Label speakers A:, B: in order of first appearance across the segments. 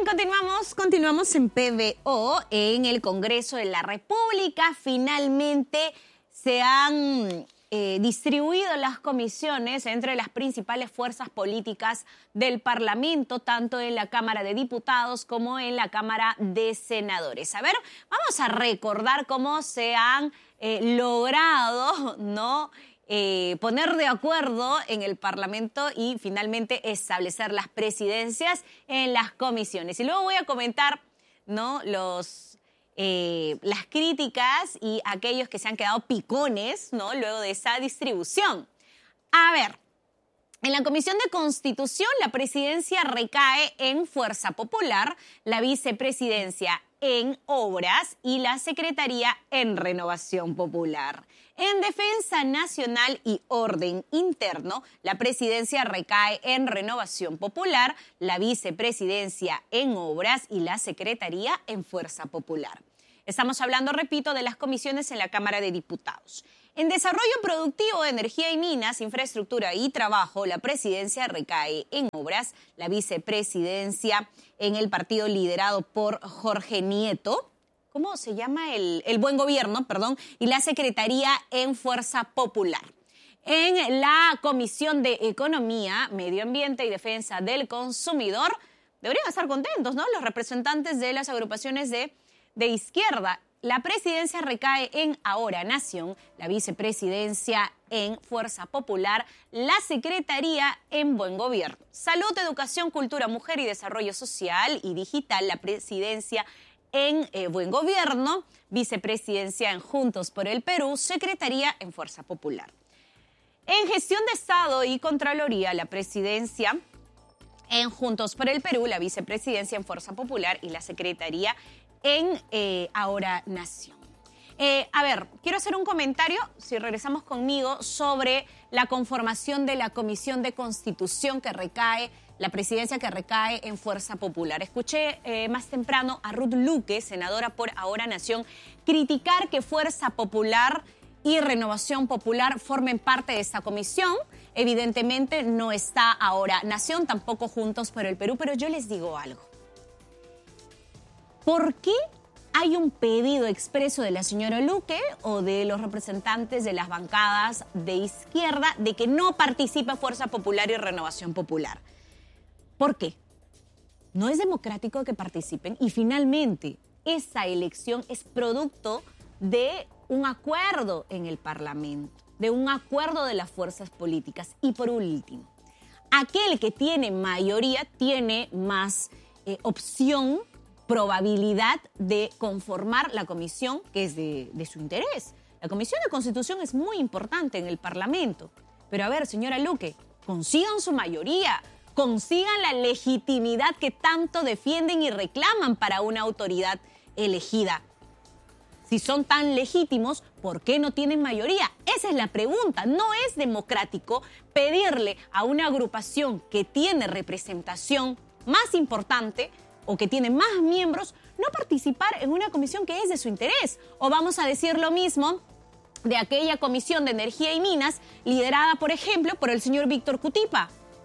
A: continuamos en PBO. En el Congreso de la República finalmente se han distribuido las comisiones entre las principales fuerzas políticas del Parlamento, tanto en la Cámara de Diputados como en la Cámara de Senadores. A ver, vamos a recordar cómo se han logrado, ¿no?, poner de acuerdo en el Parlamento y finalmente establecer las presidencias en las comisiones. Y luego voy a comentar, ¿no?, las críticas y aquellos que se han quedado picones, ¿no?, luego de esa distribución. A ver, en la Comisión de Constitución la presidencia recae en Fuerza Popular, la vicepresidencia en Obras y la secretaría en Renovación Popular. En Defensa Nacional y Orden Interno, la presidencia recae en Renovación Popular, la vicepresidencia en Obras y la secretaría en Fuerza Popular. Estamos hablando, repito, de las comisiones en la Cámara de Diputados. En Desarrollo Productivo, Energía y Minas, Infraestructura y Trabajo, la presidencia recae en Obras, la vicepresidencia en el partido liderado por Jorge Nieto, ¿cómo se llama? El Buen Gobierno, perdón, y la secretaría en Fuerza Popular. En la Comisión de Economía, Medio Ambiente y Defensa del Consumidor, deberían estar contentos, ¿no?, los representantes de las agrupaciones de izquierda. La presidencia recae en Ahora Nación, la vicepresidencia en Fuerza Popular, la secretaría en Buen Gobierno. Salud, Educación, Cultura, Mujer y Desarrollo Social y Digital, la presidencia en Buen Gobierno, vicepresidencia en Juntos por el Perú, secretaría en Fuerza Popular. En Gestión de Estado y Contraloría, la presidencia en Juntos por el Perú, la vicepresidencia en Fuerza Popular y la secretaría en Ahora Nación. A ver, quiero hacer un comentario, si regresamos conmigo, sobre la conformación de la Comisión de Constitución que recae, la presidencia que recae en Fuerza Popular. Escuché más temprano a Ruth Luque, senadora por Ahora Nación, criticar que Fuerza Popular y Renovación Popular formen parte de esta comisión. Evidentemente no está Ahora Nación, tampoco Juntos por el Perú, pero yo les digo algo. ¿Por qué hay un pedido expreso de la señora Luque o de los representantes de las bancadas de izquierda de que no participe Fuerza Popular y Renovación Popular? ¿Por qué? No es democrático que participen y finalmente esa elección es producto de un acuerdo en el Parlamento, de un acuerdo de las fuerzas políticas. Y por último, aquel que tiene mayoría tiene más opción, probabilidad de conformar la comisión que es de su interés. La Comisión de Constitución es muy importante en el Parlamento. Pero a ver, señora Luque, consigan su mayoría, consigan la legitimidad que tanto defienden y reclaman para una autoridad elegida. Si son tan legítimos, ¿por qué no tienen mayoría? Esa es la pregunta. No es democrático pedirle a una agrupación que tiene representación más importante o que tiene más miembros, no participar en una comisión que es de su interés. O vamos a decir lo mismo de aquella Comisión de Energía y Minas, liderada, por ejemplo, por el señor Víctor Cutipa,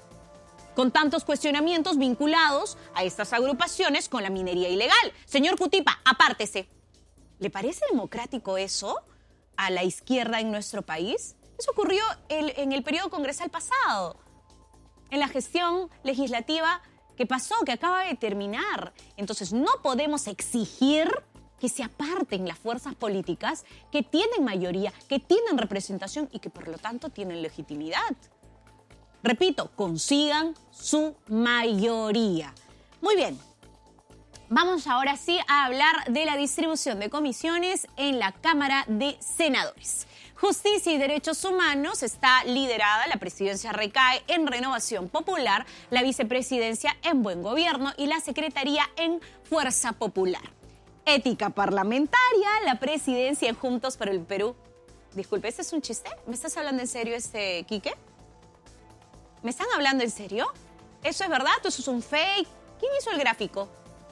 A: con tantos cuestionamientos vinculados a estas agrupaciones con la minería ilegal. Señor Cutipa, apártese. ¿Le parece democrático eso a la izquierda en nuestro país? Eso ocurrió en el periodo congresal pasado, en la gestión legislativa que pasó, que acaba de terminar. Entonces no podemos exigir que se aparten las fuerzas políticas que tienen mayoría, que tienen representación y que por lo tanto tienen legitimidad. Repito, consigan su mayoría. Muy bien, vamos ahora sí a hablar de la distribución de comisiones en la Cámara de Senadores. Justicia y Derechos Humanos está liderada, la presidencia recae en Renovación Popular, la vicepresidencia en Buen Gobierno y la secretaría en Fuerza Popular. Ética Parlamentaria, la presidencia en Juntos por el Perú. Disculpe, ¿este es un chiste? ¿Me estás hablando en serio, Quique? ¿Me están hablando en serio? ¿Eso es verdad o eso es un fake? ¿Quién hizo el gráfico?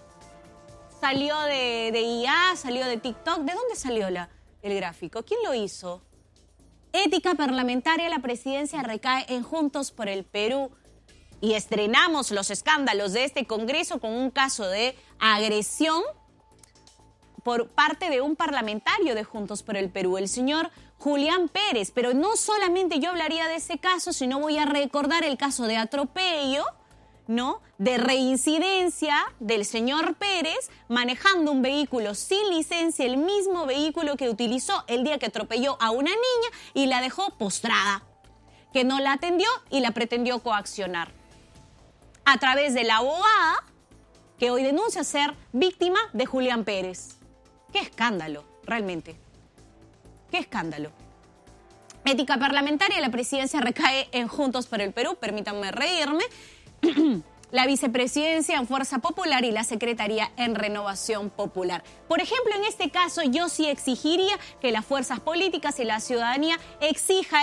A: ¿Salió de IA? ¿Salió de TikTok? ¿De dónde salió el gráfico? ¿Quién lo hizo? Ética Parlamentaria, la presidencia recae en Juntos por el Perú y estrenamos los escándalos de este Congreso con un caso de agresión por parte de un parlamentario de Juntos por el Perú, el señor Julián Pérez. Pero no solamente yo hablaría de ese caso, sino voy a recordar el caso de atropello, ¿no?, de reincidencia del señor Pérez manejando un vehículo sin licencia, el mismo vehículo que utilizó el día que atropelló a una niña y la dejó postrada, que no la atendió y la pretendió coaccionar a través de la abogada que hoy denuncia ser víctima de Julián Pérez. ¡Qué escándalo, realmente! ¡Qué escándalo! Ética parlamentaria, la presidencia recae en Juntos por el Perú, permítanme reírme, la vicepresidencia en Fuerza Popular y la secretaría en Renovación Popular. Por ejemplo, en este caso, yo sí exigiría que las fuerzas políticas y la ciudadanía exija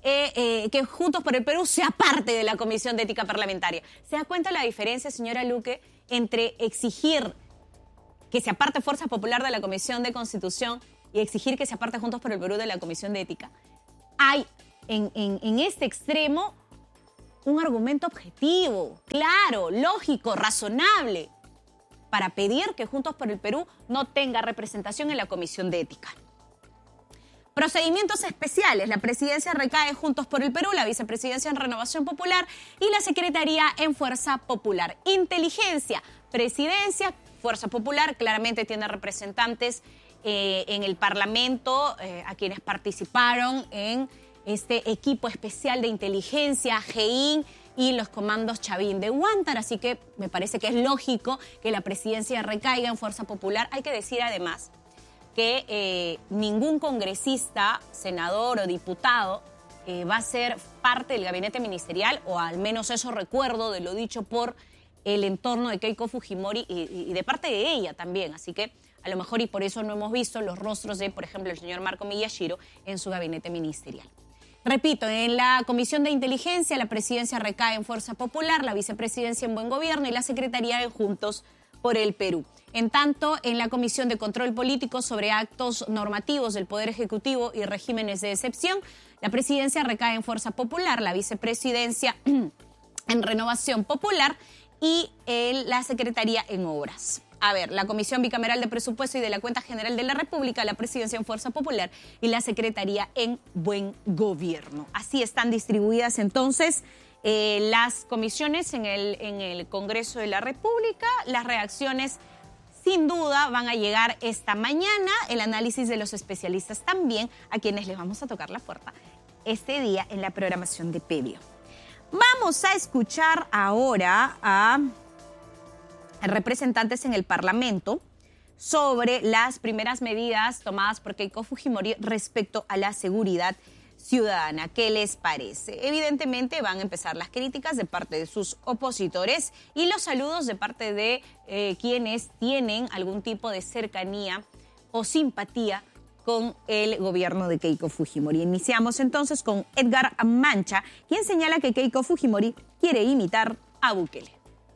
A: que Juntos por el Perú sea parte de la Comisión de Ética Parlamentaria. ¿Se da cuenta la diferencia, señora Luque, entre exigir que se aparte Fuerza Popular de la Comisión de Constitución y exigir que se aparte Juntos por el Perú de la Comisión de Ética? Hay en este extremo un argumento objetivo, claro, lógico, razonable, para pedir que Juntos por el Perú no tenga representación en la Comisión de Ética. Procedimientos especiales. La presidencia recae Juntos por el Perú, la vicepresidencia en Renovación Popular y la secretaría en Fuerza Popular. Inteligencia, presidencia, Fuerza Popular, claramente tiene representantes en el Parlamento, a quienes participaron en este equipo especial de inteligencia, GEIN y los comandos Chavín de Huántar, así que me parece que es lógico que la presidencia recaiga en Fuerza Popular. Hay que decir además que ningún congresista, senador o diputado va a ser parte del gabinete ministerial, o al menos eso recuerdo de lo dicho por el entorno de Keiko Fujimori y de parte de ella también, así que a lo mejor y por eso no hemos visto los rostros de, por ejemplo, el señor Marco Miyashiro en su gabinete ministerial. Repito, en la Comisión de Inteligencia la presidencia recae en Fuerza Popular, la vicepresidencia en Buen Gobierno y la secretaría en Juntos por el Perú. En tanto, en la Comisión de Control Político sobre actos normativos del Poder Ejecutivo y regímenes de excepción, la presidencia recae en Fuerza Popular, la vicepresidencia en Renovación Popular y la secretaría en Obras. A ver, la Comisión Bicameral de Presupuesto y de la Cuenta General de la República, la presidencia en Fuerza Popular y la secretaría en Buen Gobierno. Así están distribuidas entonces las comisiones en el Congreso de la República. Las reacciones sin duda van a llegar esta mañana, el análisis de los especialistas también, a quienes les vamos a tocar la puerta este día en la programación de PBO. Vamos a escuchar ahora a representantes en el Parlamento sobre las primeras medidas tomadas por Keiko Fujimori respecto a la seguridad ciudadana. ¿Qué les parece? Evidentemente van a empezar las críticas de parte de sus opositores y los saludos de parte de quienes tienen algún tipo de cercanía o simpatía con el gobierno de Keiko Fujimori. Iniciamos entonces con Edgar Mancha, quien señala que Keiko Fujimori quiere imitar a Bukele.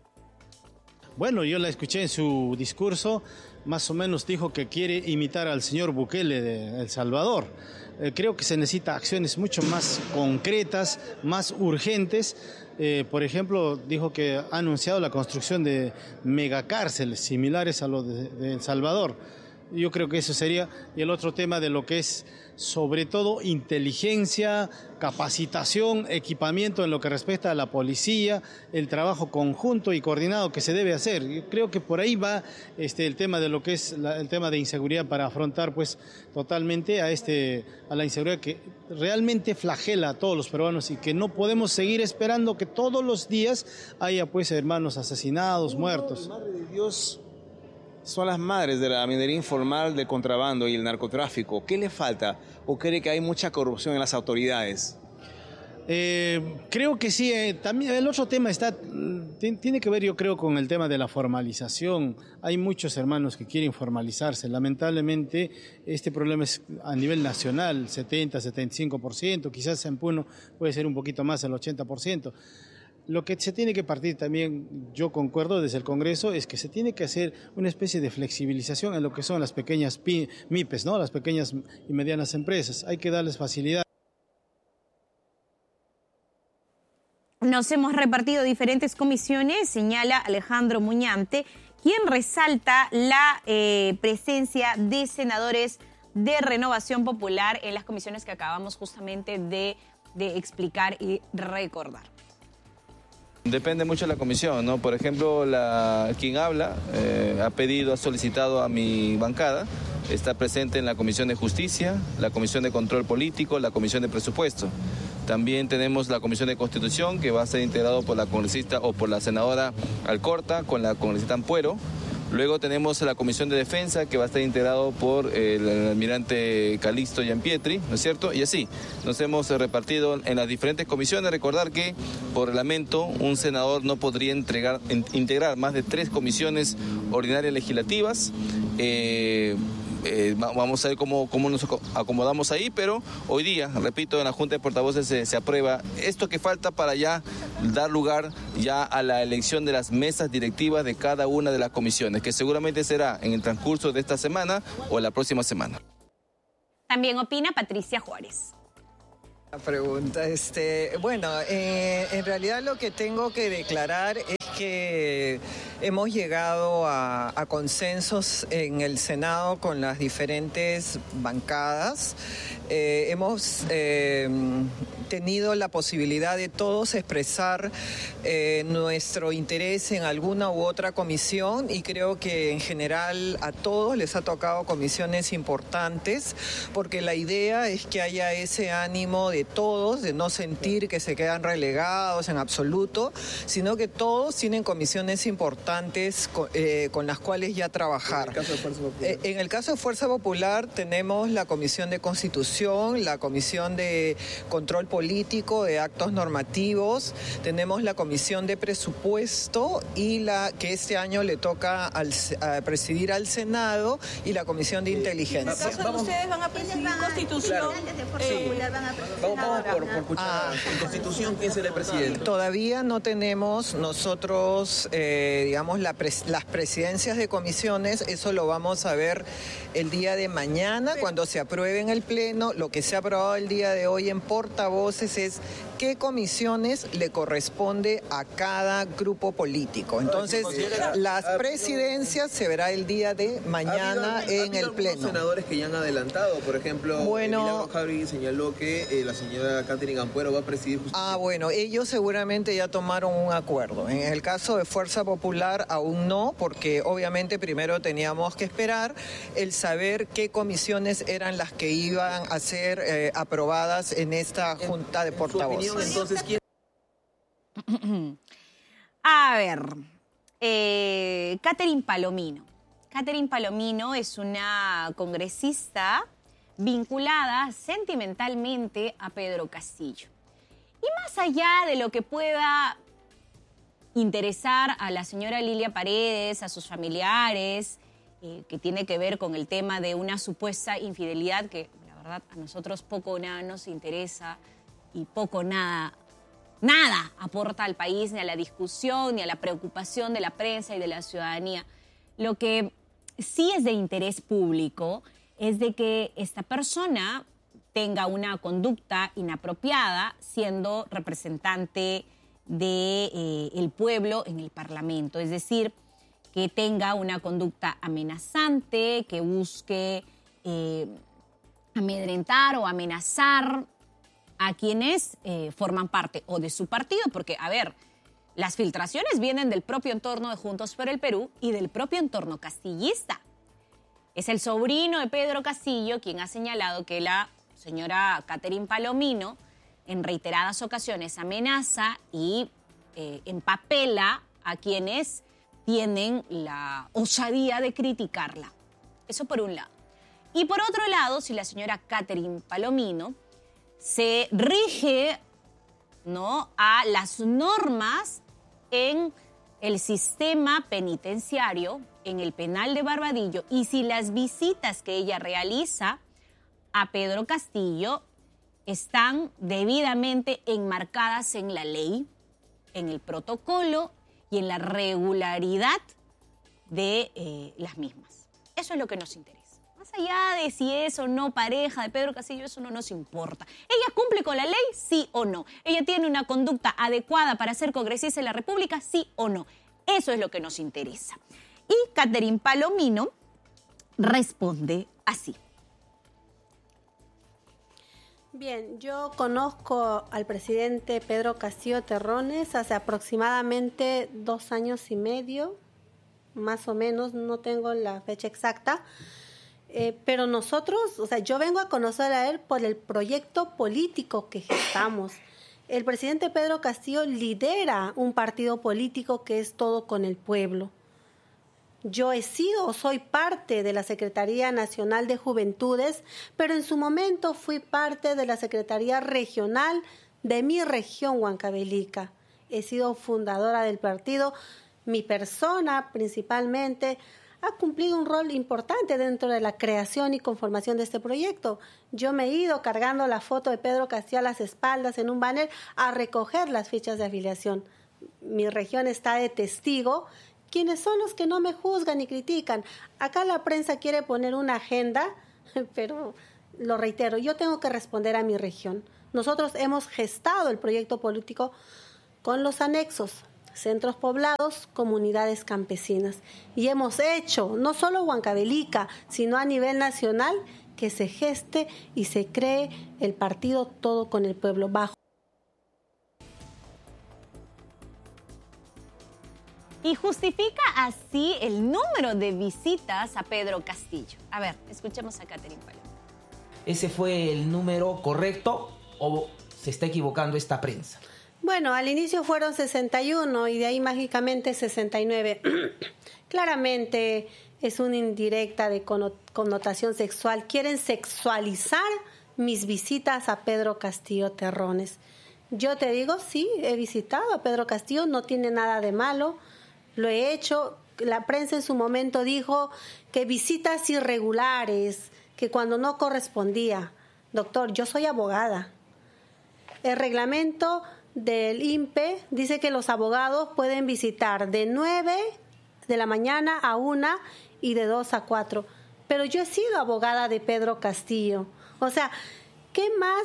B: Bueno, yo la escuché en su discurso, más o menos dijo que quiere imitar al señor Bukele de El Salvador. Creo que se necesita acciones mucho más concretas, más urgentes. Por ejemplo, dijo que ha anunciado la construcción de megacárceles similares a lo de El Salvador. Yo creo que eso sería. Y el otro tema de lo que es, sobre todo, inteligencia, capacitación, equipamiento en lo que respecta a la policía, el trabajo conjunto y coordinado que se debe hacer. Yo creo que por ahí va el tema de lo que es el tema de inseguridad, para afrontar pues totalmente a la inseguridad que realmente flagela a todos los peruanos y que no podemos seguir esperando que todos los días haya pues hermanos asesinados, muertos.
C: Madre de Dios, son las madres de la minería informal, del contrabando y el narcotráfico. ¿Qué le falta? ¿O cree que hay mucha corrupción en las autoridades?
B: Creo que sí. También el otro tema tiene que ver, yo creo, con el tema de la formalización. Hay muchos hermanos que quieren formalizarse. Lamentablemente, este problema es a nivel nacional, 70, 75%, quizás en Puno puede ser un poquito más, el 80%. Lo que se tiene que partir también, yo concuerdo desde el Congreso, es que se tiene que hacer una especie de flexibilización en lo que son las pequeñas MIPES, ¿no? Las pequeñas y medianas empresas. Hay que darles facilidad.
A: nos hemos repartido diferentes comisiones, señala Alejandro Muñante, quien resalta la presencia de senadores de Renovación Popular en las comisiones que acabamos justamente de explicar y recordar.
D: Depende mucho de la comisión, ¿no? Por ejemplo, quien habla ha solicitado a mi bancada estar presente en la Comisión de Justicia, la Comisión de Control Político, la Comisión de Presupuesto. También tenemos la Comisión de Constitución, que va a ser integrado por la congresista o por la senadora Alcorta con la congresista Ampuero. Luego tenemos la Comisión de Defensa, que va a estar integrado por el almirante Calixto Gianpietri, ¿no es cierto? Y así, nos hemos repartido en las diferentes comisiones. Recordar que, por reglamento, un senador no podría integrar más de 3 comisiones ordinarias legislativas. Vamos a ver cómo nos acomodamos ahí, pero hoy día, repito, en la Junta de Portavoces se aprueba esto que falta para ya dar lugar ya a la elección de las mesas directivas de cada una de las comisiones, que seguramente será en el transcurso de esta semana o la próxima semana.
A: También opina Patricia Juárez.
E: La pregunta, bueno, en realidad lo que tengo que declarar es que hemos llegado a consensos en el Senado con las diferentes bancadas. Hemos tenido la posibilidad de todos expresar nuestro interés en alguna u otra comisión y creo que en general a todos les ha tocado comisiones importantes porque la idea es que haya ese ánimo de todos, de no sentir que se quedan relegados en absoluto, sino que todos tienen comisiones importantes con las cuales ya trabajar. En el caso de Fuerza Popular tenemos la Comisión de Constitución, la Comisión de Control Político, de Actos Normativos, tenemos la Comisión de Presupuesto y que este año le toca a presidir al Senado y la Comisión de Inteligencia.
F: En el caso de ustedes van a presidir Constitución.
C: Vamos por escuchar. En Constitución, ¿quién será el presidente?
E: Todavía no tenemos nosotros, digamos, las presidencias de comisiones, eso lo vamos a ver el día de mañana cuando se apruebe en el Pleno. Lo que se ha aprobado el día de hoy en portavoces es qué comisiones le corresponde a cada grupo político. Entonces, las presidencias se verá el día de mañana en el Pleno.
C: Senadores que ya han adelantado, por ejemplo, Milagro Javi señaló que la señora Catherine Ampuero va a presidir justicia.
E: Bueno, ellos seguramente ya tomaron un acuerdo. En el caso de Fuerza Popular aún no, porque obviamente primero teníamos que esperar el saber qué comisiones eran las que iban a ser aprobadas en esta Junta de Portavoces.
C: Entonces, ¿quién?
A: A ver, Catherine Palomino. Catherine Palomino es una congresista vinculada sentimentalmente a Pedro Castillo. Y más allá de lo que pueda interesar a la señora Lilia Paredes, a sus familiares, que tiene que ver con el tema de una supuesta infidelidad que, la verdad, a nosotros poco o nada nos interesa y poco nada aporta al país, ni a la discusión, ni a la preocupación de la prensa y de la ciudadanía. Lo que sí es de interés público es de que esta persona tenga una conducta inapropiada siendo representante del pueblo en el Parlamento. Es decir, que tenga una conducta amenazante, que busque amedrentar o amenazar a quienes forman parte o de su partido. Porque, a ver, las filtraciones vienen del propio entorno de Juntos por el Perú y del propio entorno castillista. Es el sobrino de Pedro Castillo quien ha señalado que la señora Catherine Palomino en reiteradas ocasiones amenaza y empapela a quienes tienen la osadía de criticarla. Eso por un lado. Y por otro lado, si la señora Catherine Palomino se rige, ¿no?, a las normas en el sistema penitenciario, en el penal de Barbadillo, y si las visitas que ella realiza a Pedro Castillo están debidamente enmarcadas en la ley, en el protocolo y en la regularidad de las mismas. Eso es lo que nos interesa. Más allá de si es o no pareja de Pedro Castillo, eso no nos importa. ¿Ella cumple con la ley? Sí o no. ¿Ella tiene una conducta adecuada para ser congresista de la República? Sí o no. Eso es lo que nos interesa. Y Catherine Palomino responde así.
G: Bien, yo conozco al presidente Pedro Castillo Terrones hace aproximadamente 2 años y medio, más o menos, no tengo la fecha exacta, pero nosotros, o sea, yo vengo a conocer a él por el proyecto político que gestamos. El presidente Pedro Castillo lidera un partido político que es Todo con el Pueblo. Yo soy parte de la Secretaría Nacional de Juventudes, pero en su momento fui parte de la Secretaría Regional de mi región, Huancavelica. He sido fundadora del partido. Mi persona, principalmente, ha cumplido un rol importante dentro de la creación y conformación de este proyecto. Yo me he ido cargando la foto de Pedro Castillo a las espaldas en un banner a recoger las fichas de afiliación. Mi región está de testigo. ¿Quiénes son los que no me juzgan y critican? Acá la prensa quiere poner una agenda, pero lo reitero, yo tengo que responder a mi región. Nosotros hemos gestado el proyecto político con los anexos, centros poblados, comunidades campesinas. Y hemos hecho, no solo Huancavelica, sino a nivel nacional, que se geste y se cree el partido Todo con el Pueblo bajo.
A: Y justifica así el número de visitas a Pedro Castillo. A ver, escuchemos a Catherine Palomino.
H: ¿Ese fue el número correcto o se está equivocando esta prensa?
G: Bueno, al inicio fueron 61 y de ahí mágicamente 69. Claramente es una indirecta de connotación sexual. Quieren sexualizar mis visitas a Pedro Castillo Terrones. Yo te digo, sí, he visitado a Pedro Castillo, no tiene nada de malo. Lo he hecho. La prensa en su momento dijo que visitas irregulares, que cuando no correspondía. Doctor, yo soy abogada. El reglamento del INPE dice que los abogados pueden visitar de 9 de la mañana a 1 y de 2 a 4. Pero yo he sido abogada de Pedro Castillo. O sea, ¿qué más?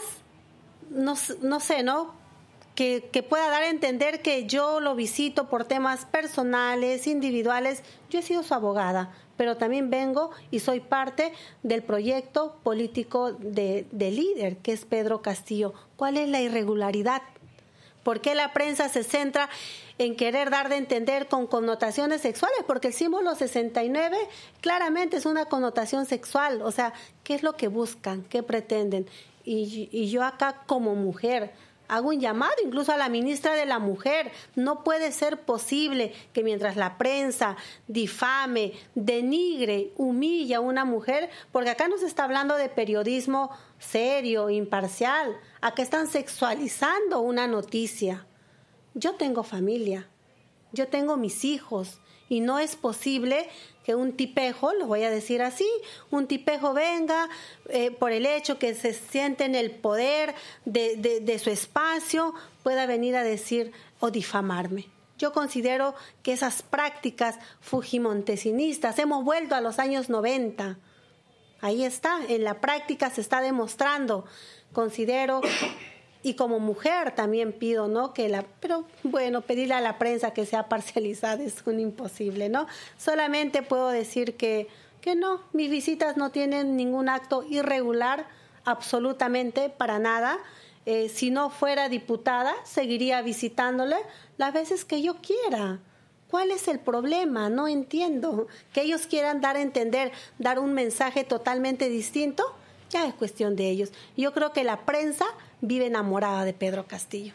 G: No sé, ¿no? Que pueda dar a entender que yo lo visito por temas personales, individuales. Yo he sido su abogada, pero también vengo y soy parte del proyecto político de líder, que es Pedro Castillo. ¿Cuál es la irregularidad? ¿Por qué la prensa se centra en querer dar de entender con connotaciones sexuales? Porque el símbolo 69 claramente es una connotación sexual. O sea, ¿qué es lo que buscan? ¿Qué pretenden? Y yo acá como mujer hago un llamado incluso a la ministra de la Mujer. No puede ser posible que mientras la prensa difame, denigre, humilla a una mujer, porque acá no se está hablando de periodismo serio, imparcial. Acá están sexualizando una noticia. Yo tengo familia, yo tengo mis hijos y no es posible que un tipejo, lo voy a decir así, un tipejo venga por el hecho que se siente en el poder de su espacio, pueda venir a decir o difamarme. Yo considero que esas prácticas fujimontesinistas, hemos vuelto a los años 90. Ahí está, en la práctica se está demostrando. Considero, y como mujer también pido, ¿no? Pero bueno, pedirle a la prensa que sea parcializada es un imposible, ¿no? Solamente puedo decir que no, mis visitas no tienen ningún acto irregular, absolutamente, para nada. Si no fuera diputada, seguiría visitándole las veces que yo quiera. ¿Cuál es el problema? No entiendo. Que ellos quieran dar a entender, dar un mensaje totalmente distinto, ya es cuestión de ellos. Yo creo que la prensa vive enamorada de Pedro Castillo.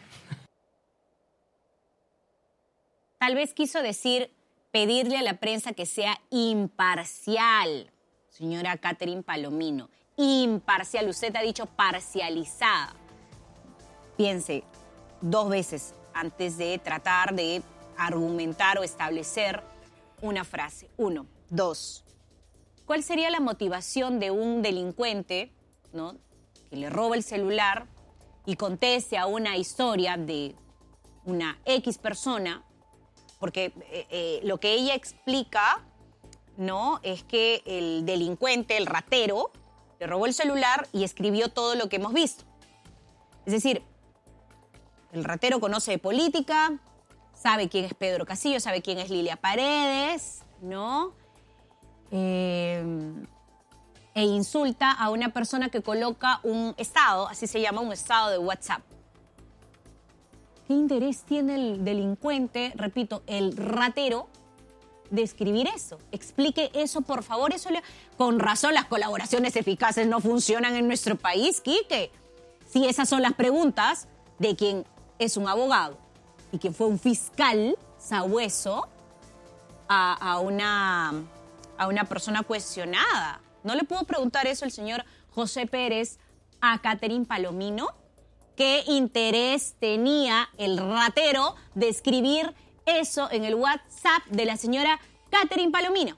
A: Tal vez quiso decir, pedirle a la prensa que sea imparcial, señora Catherine Palomino. Imparcial, usted ha dicho parcializada. Piense 2 veces antes de tratar de argumentar o establecer una frase. 1, 2. ¿Cuál sería la motivación de un delincuente, ¿no?, que le roba el celular y conteste a una historia de una X persona? Porque lo que ella explica ¿no? Es que el delincuente, el ratero, le robó el celular y escribió todo lo que hemos visto. Es decir, el ratero conoce de política, sabe quién es Pedro Castillo, sabe quién es Lilia Paredes, ¿no? E insulta a una persona que coloca un estado, así se llama, un estado de WhatsApp. ¿Qué interés tiene el delincuente, repito, el ratero, de escribir eso? Explique eso, por favor. Con razón las colaboraciones eficaces no funcionan en nuestro país, Quique. Si esas son las preguntas de quien es un abogado y quien fue un fiscal sabueso a una persona cuestionada. ¿No le pudo preguntar eso el señor José Pérez a Catherine Palomino? ¿Qué interés tenía el ratero de escribir eso en el WhatsApp de la señora Catherine Palomino?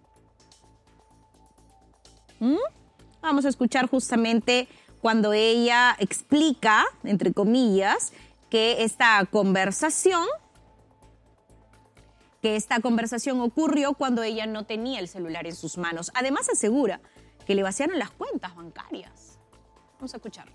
A: Vamos a escuchar justamente cuando ella explica, entre comillas, que esta conversación ocurrió cuando ella no tenía el celular en sus manos. Además asegura que le vaciaron las cuentas bancarias. Vamos a escuchar.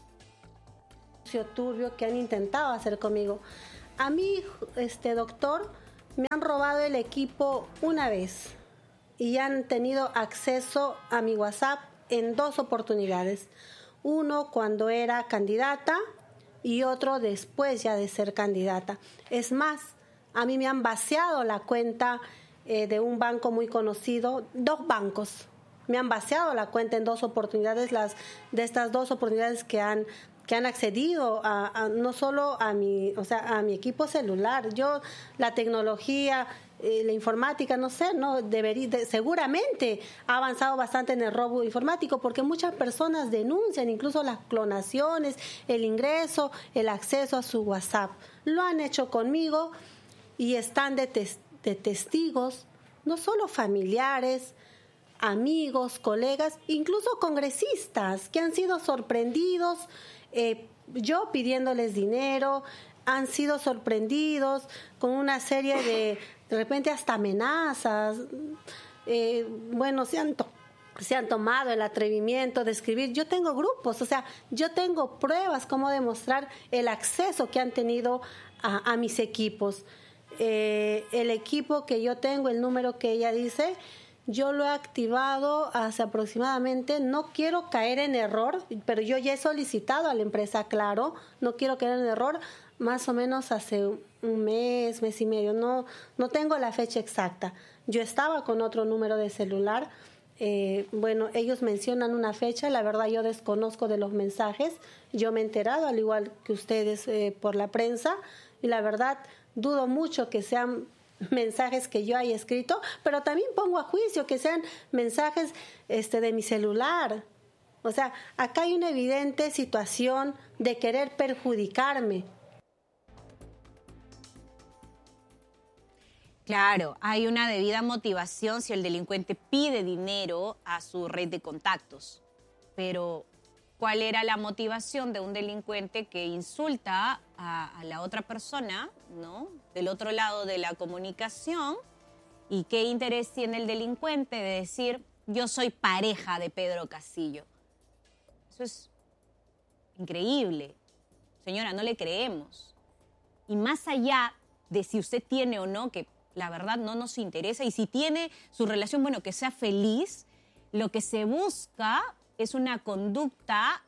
G: Turbio que han intentado hacer conmigo. A mí, doctor, me han robado el equipo una vez y han tenido acceso a mi WhatsApp en 2 oportunidades. Uno cuando era candidata y otro después ya de ser candidata. Es más, a mí me han vaciado la cuenta de un banco muy conocido, 2 bancos. Me han vaciado la cuenta en 2 oportunidades, de estas 2 oportunidades que han accedido a no solo a mi equipo celular. Yo, la tecnología, la informática, no sé, seguramente ha avanzado bastante en el robo informático porque muchas personas denuncian incluso las clonaciones, el ingreso, el acceso a su WhatsApp. Lo han hecho conmigo y están de testigos, no solo familiares, amigos, colegas, incluso congresistas que han sido sorprendidos, yo pidiéndoles dinero, han sido sorprendidos con una serie de repente hasta amenazas. Se han tomado el atrevimiento de escribir. Yo tengo grupos, yo tengo pruebas cómo demostrar el acceso que han tenido a mis equipos. El equipo que yo tengo, el número que ella dice, yo lo he activado hace aproximadamente, no quiero caer en error, pero yo ya he solicitado a la empresa Claro, no quiero caer en error, más o menos hace un mes y medio, no tengo la fecha exacta. Yo estaba con otro número de celular, ellos mencionan una fecha, la verdad yo desconozco de los mensajes, yo me he enterado, al igual que ustedes por la prensa, y la verdad dudo mucho que sean mensajes que yo haya escrito, pero también pongo a juicio que sean mensajes de mi celular. Acá hay una evidente situación de querer perjudicarme.
A: Claro, hay una debida motivación si el delincuente pide dinero a su red de contactos. Pero, ¿cuál era la motivación de un delincuente que insulta a la otra persona, ¿no?, del otro lado de la comunicación? ¿Y qué interés tiene el delincuente de decir, yo soy pareja de Pedro Castillo? Eso es increíble. Señora, no le creemos. Y más allá de si usted tiene o no, que la verdad no nos interesa, y si tiene su relación, bueno, que sea feliz, lo que se busca es una conducta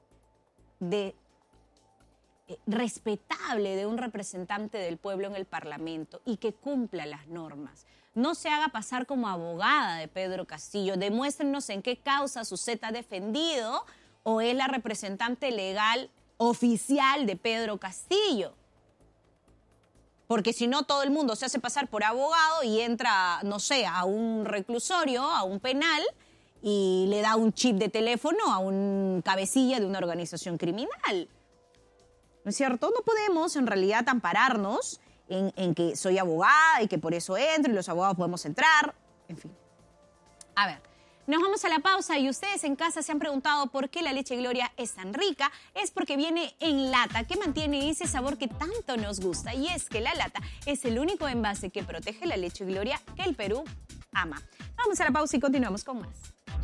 A: respetable de un representante del pueblo en el Parlamento y que cumpla las normas. No se haga pasar como abogada de Pedro Castillo. Demuéstrenos en qué causa usted ha defendido o es la representante legal oficial de Pedro Castillo. Porque si no, todo el mundo se hace pasar por abogado y entra, no sé, a un reclusorio, a un penal, y le da un chip de teléfono a un cabecilla de una organización criminal. ¿No es cierto? No podemos en realidad ampararnos en que soy abogada y que por eso entro y los abogados podemos entrar. En fin. A ver, nos vamos a la pausa y ustedes en casa se han preguntado por qué la leche Gloria es tan rica. Es porque viene en lata, que mantiene ese sabor que tanto nos gusta. Y es que la lata es el único envase que protege la leche Gloria que el Perú ama. Vamos a la pausa y continuamos con más.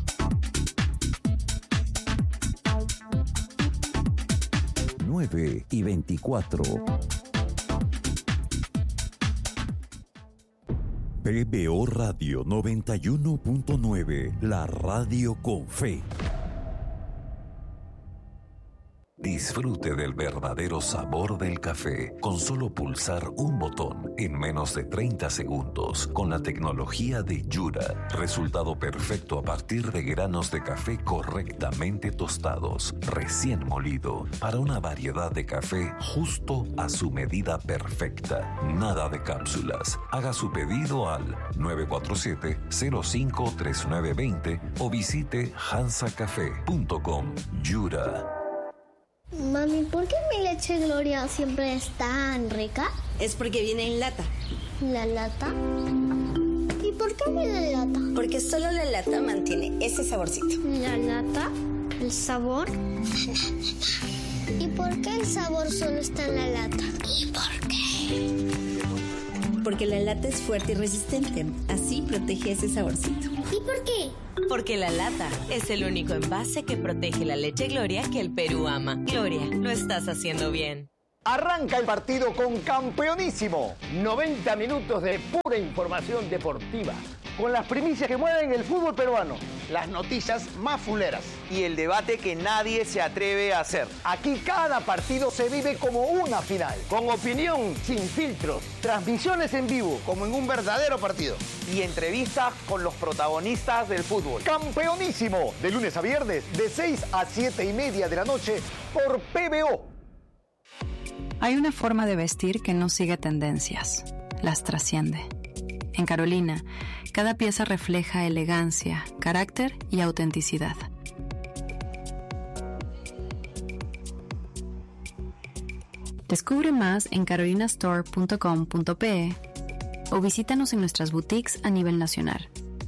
I: Nueve y 24. PBO Radio 91.9, la radio con fe. Disfrute del verdadero sabor del café con solo pulsar un botón en menos de 30 segundos con la tecnología de Yura. Resultado perfecto a partir de granos de café correctamente tostados, recién molido, para una variedad de café justo a su medida perfecta. Nada de cápsulas. Haga su pedido al 947-053920 o visite hansacafé.com. Yura.
J: Mami, ¿por qué mi leche Gloria siempre es tan rica?
K: Es porque viene en lata.
J: ¿La lata? ¿Y por qué viene en lata?
K: Porque solo la lata mantiene ese saborcito.
J: ¿La lata? ¿El sabor? ¿Y por qué el sabor solo está en la lata? ¿Y por qué?
K: Porque la lata es fuerte y resistente. Así protege ese saborcito.
J: ¿Y por qué?
L: Porque la lata es el único envase que protege la leche Gloria que el Perú ama. Gloria, lo estás haciendo bien.
M: Arranca el partido con Campeonísimo. 90 minutos de pura información deportiva. Con las primicias que mueven el fútbol peruano. Las noticias más fuleras.
N: Y el debate que nadie se atreve a hacer.
M: Aquí cada partido se vive como una final. Con opinión, sin filtros. Transmisiones en vivo, como en un verdadero partido.
N: Y entrevistas con los protagonistas del fútbol.
M: Campeonísimo. De lunes a viernes, de 6 a 7:30 de la noche, por PBO.
O: Hay una forma de vestir que no sigue tendencias. Las trasciende. En Carolina, cada pieza refleja elegancia, carácter y autenticidad. Descubre más en carolinastore.com.pe o visítanos en nuestras boutiques a nivel nacional.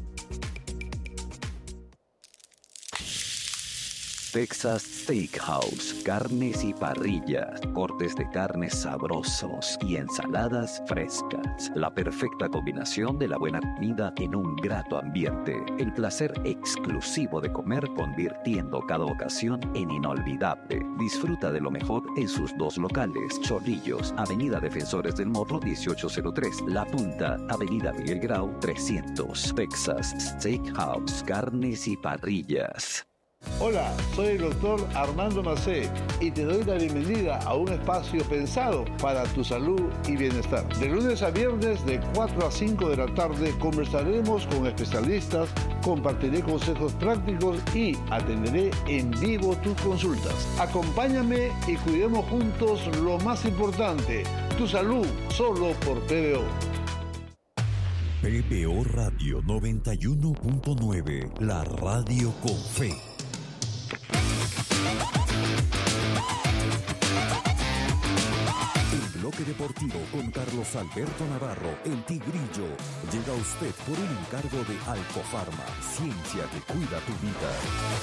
I: Texas Steakhouse, carnes y parrillas, cortes de carnes sabrosos y ensaladas frescas. La perfecta combinación de la buena comida en un grato ambiente. El placer exclusivo de comer convirtiendo cada ocasión en inolvidable. Disfruta de lo mejor en sus dos locales. Chorrillos, Avenida Defensores del Morro 1803. La Punta, Avenida Miguel Grau 300. Texas Steakhouse, carnes y parrillas.
P: Hola, soy el doctor Armando Macé y te doy la bienvenida a un espacio pensado para tu salud y bienestar. De lunes a viernes de 4 a 5 de la tarde conversaremos con especialistas, compartiré consejos prácticos y atenderé en vivo tus consultas. Acompáñame y cuidemos juntos lo más importante, tu salud, solo por PBO.
I: PBO Radio 91.9, la radio con fe. El bloque deportivo con Carlos Alberto Navarro, el Tigrillo, llega a usted por un encargo de Alcofarma, ciencia que cuida tu vida.